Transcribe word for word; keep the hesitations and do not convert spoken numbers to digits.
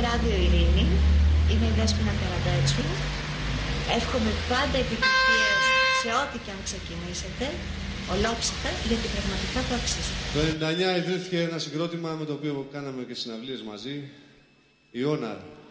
Ράδιο Ειρήνη, είμαι η Δέσποινα Καραμπέτσου. Εύχομαι πάντα επιτυχίες σε ό,τι και αν ξεκινήσετε, ολόψυχα, γιατί πραγματικά το αξίζει. Το ενενήντα εννιά ιδρύθηκε ένα συγκρότημα με το οποίο κάναμε και συναυλίες μαζί, η Όναρ.